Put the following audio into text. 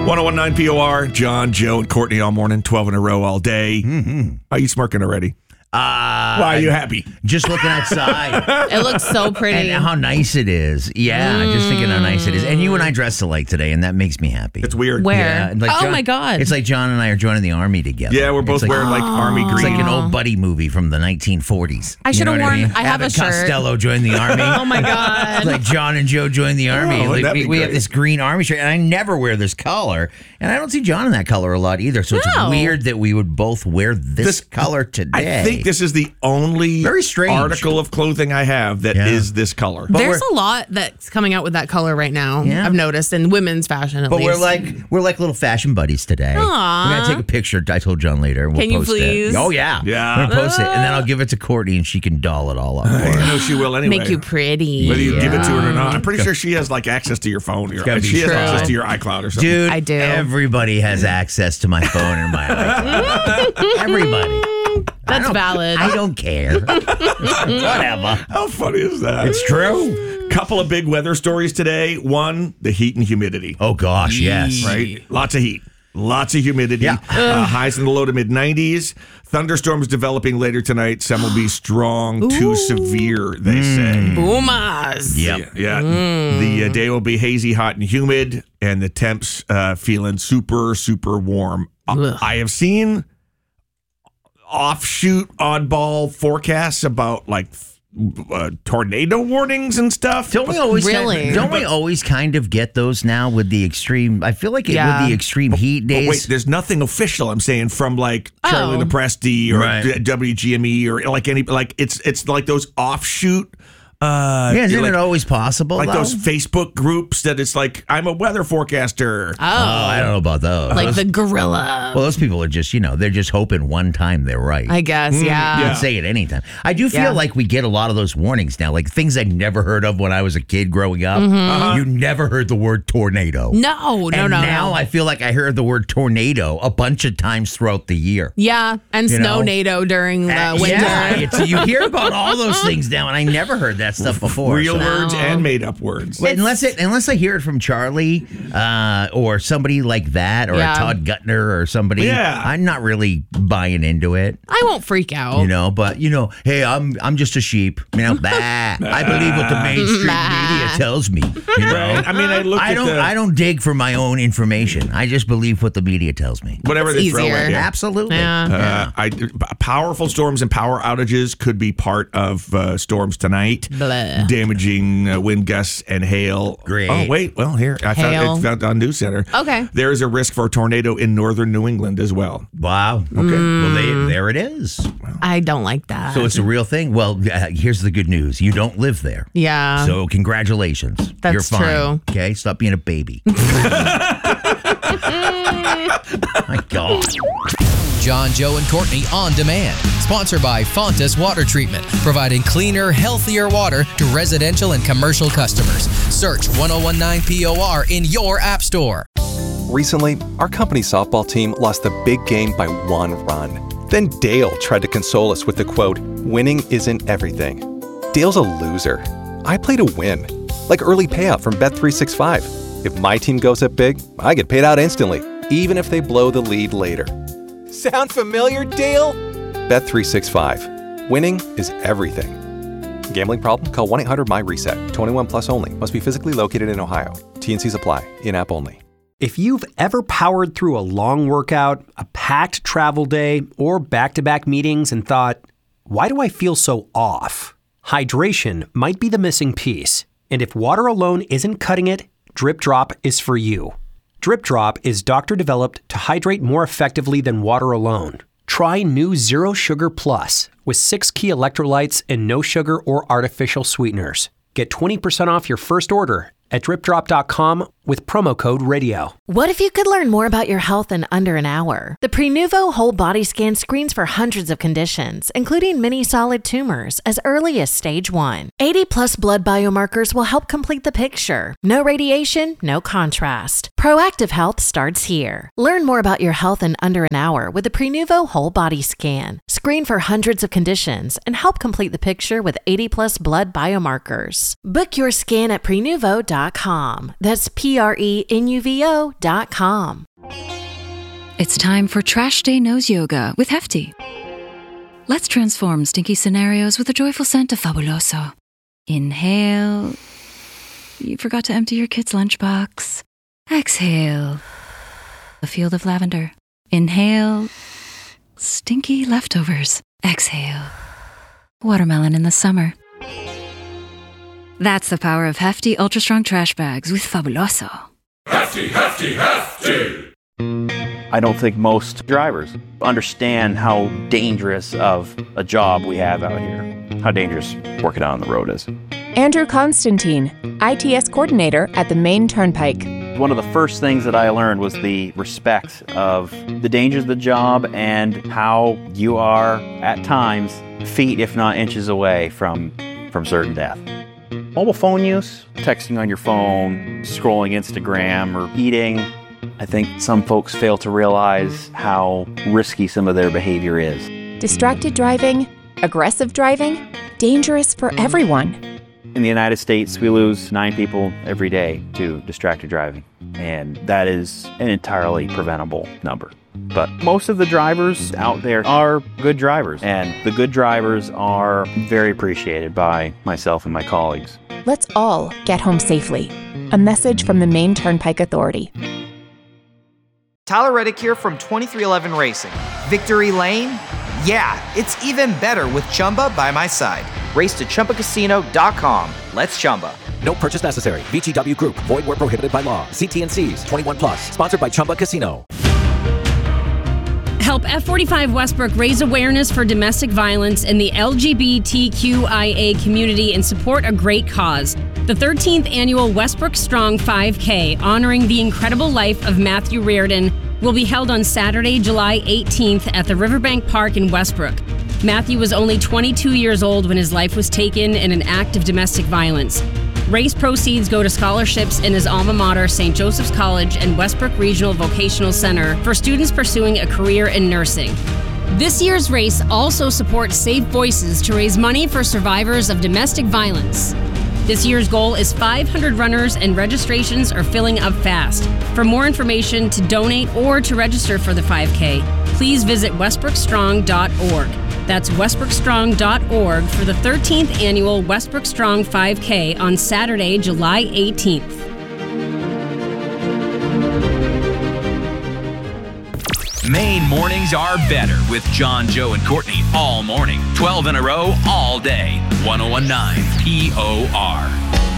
1019 POR, John, Joe, and Courtney all morning, 12 in a row all day. Mm-hmm. Are you smirking already? Why are you happy? Just looking outside. It looks so pretty. And how nice it is. Yeah, just thinking how nice it is. And you and I dress alike today, and that makes me happy. It's weird. Where? Yeah, like Oh, my God. It's like John and I are joining the army together. Yeah, we're both It's like, wearing like army green. It's like an old buddy movie from the 1940s. I should have You know what worn- I have a Abbott shirt. Costello joined the army. Oh my God. It's like John and Joe joined the army. Oh, Like, that'd be we have great. this green army shirt, and I never wear this color. And I don't see John in that color a lot either. So it's No. weird that we would both wear this color today. I think this is the only Very strange. article of clothing I have that is Yeah. this color. There's a lot that's coming out with that color right now. Yeah. I've noticed in women's fashion at But least. we're like little fashion buddies today. Aw. We're gonna take a picture. I told John later. We'll Can you post please? It. Oh yeah, Yeah. I'm gonna post it, and then I'll give it to Courtney, and she can doll it all up. For I us. know she will anyway. Make you pretty. Whether you give it to her or not. I'm pretty Yeah. sure she has like access to your phone. gotta be She has true. access to your iCloud or something. Dude, I do. Everybody has access to my phone and my iPhone. Everybody. That's valid. I don't care. Whatever. How funny is that? It's true. Couple of big weather stories today. One, the heat and humidity. Oh gosh, yes. Right? Lots of heat. Lots of humidity. Yeah. Highs in the low to mid 90s. Thunderstorms developing later tonight. Some will be strong to severe, they say. Boomas. Yep. Yeah. The day will be hazy, hot, and humid, and the temps feeling super, super warm. Ugh. I have seen offshoot oddball forecasts about like tornado warnings and stuff. Don't we always Really? don't we always kind of get those now with the extreme? I feel like Yeah. with the extreme heat days. But wait, there's nothing official. I'm saying from like Charlie Oh. Lepresti or Right. WGME or like any like it's like those offshoot. yeah, isn't like, it always possible? like though? those Facebook groups that it's like I'm a weather forecaster. Oh. I don't know about those. Like the gorilla. Well, those people are just, they're just hoping one time they're right. I guess, yeah. You can say it anytime. I do feel Yeah. like we get a lot of those warnings now, like things I never heard of when I was a kid growing up. You never heard the word tornado. No, and no. now I feel like I heard the word tornado a bunch of times throughout the year. Yeah, and You know? snow-nado during winter. Yeah, you hear about all those things now, and I never heard that stuff before. Real so- words and made up words. Well, unless I hear it from Charlie or somebody like that, or Yeah. a Todd Guttner or somebody, Yeah. I'm not really buying into it. I won't freak out. But hey, I'm just a sheep. Bah. I believe what the mainstream media tells me. Right. I mean, I don't dig for my own information. I just believe what the media tells me. whatever It's they throw easier. at you. Absolutely. Yeah. Powerful storms and power outages could be part of storms tonight. Blah. Damaging wind gusts and hail. Great. Oh, wait. Well, here. I Hail. found on News Center. Okay. There is a risk for a tornado in northern New England as well. Wow. Okay. Well, there it is. I don't like that. So it's a real thing. Well, here's the good news. You don't live there. yeah. So congratulations. That's You're fine. true. Okay, stop being a baby. My God. John, Joe, and Courtney On Demand. Sponsored by Fontas Water Treatment, providing cleaner, healthier water to residential and commercial customers. Search 1019 POR in your app store. Recently, our company softball team lost the big game by 1 run. Then Dale tried to console us with the quote, "Winning isn't everything." Dale's a loser. I play to win. Like early payout from Bet365. If my team goes up big, I get paid out instantly, even if they blow the lead later. Sound familiar, Dale? Bet365. Winning is everything. Gambling problem? Call 1-800-MY-RESET. 21 plus only. Must be physically located in Ohio. T&Cs apply. In-app only. If you've ever powered through a long workout, a packed travel day, or back-to-back meetings and thought, why do I feel so off? Hydration might be the missing piece. And if water alone isn't cutting it, Drip Drop is for you. Drip Drop is doctor-developed to hydrate more effectively than water alone. Try new Zero Sugar Plus with 6 key electrolytes and no sugar or artificial sweeteners. Get 20% off your first order at dripdrop.com with promo code RADIO. What if you could learn more about your health in under an hour? The Prenuvo Whole Body Scan screens for hundreds of conditions, including many solid tumors, as early as stage 1. 80-plus blood biomarkers will help complete the picture. No radiation, no contrast. Proactive health starts here. Learn more about your health in under an hour with the Prenuvo Whole Body Scan. Screen for hundreds of conditions and help complete the picture with 80-plus blood biomarkers. Book your scan at Prenuvo.com. That's Prenuvo.com. heftytrash.com. It's time for Trash Day Nose Yoga with Hefty. Let's transform stinky scenarios with the joyful scent of Fabuloso. Inhale. You forgot to empty your kid's lunchbox. Exhale. A field of lavender. Inhale. Stinky leftovers. Exhale. Watermelon in the summer. That's the power of Hefty Ultra Strong Trash Bags with Fabuloso. Hefty, hefty, hefty! I don't think most drivers understand how dangerous of a job we have out here, how dangerous working out on the road is. Andrew Constantine, ITS coordinator at the Maine Turnpike. One of the first things that I learned was the respect of the dangers of the job and how you are, at times, feet if not inches away from certain death. Mobile phone use, texting on your phone, scrolling Instagram, or eating. I think some folks fail to realize how risky some of their behavior is. Distracted driving, aggressive driving, dangerous for everyone. In the United States, we lose 9 people every day to distracted driving, and that is an entirely preventable number. But most of the drivers out there are good drivers, and the good drivers are very appreciated by myself and my colleagues. Let's all get home safely. A message from the Maine Turnpike Authority. Tyler Reddick here from 2311 Racing. Victory Lane? Yeah, it's even better with Chumba by my side. Race to ChumbaCasino.com. Let's Chumba. No purchase necessary. VGW Group. Void where prohibited by law. See T&Cs. 21 plus. Sponsored by Chumba Casino. Help F45 Westbrook raise awareness for domestic violence in the LGBTQIA community and support a great cause. The 13th annual Westbrook Strong 5K, honoring the incredible life of Matthew Reardon, will be held on Saturday, July 18th at the Riverbank Park in Westbrook. Matthew was only 22 years old when his life was taken in an act of domestic violence. Race proceeds go to scholarships in his alma mater, St. Joseph's College and Westbrook Regional Vocational Center for students pursuing a career in nursing. This year's race also supports Safe Voices to raise money for survivors of domestic violence. This year's goal is 500 runners and registrations are filling up fast. For more information, to donate or to register for the 5K, please visit westbrookstrong.org. That's westbrookstrong.org for the 13th annual Westbrook Strong 5K on Saturday, July 18th. Maine mornings are better with John, Joe, and Courtney all morning. 12 in a row, all day. 101.9 POR.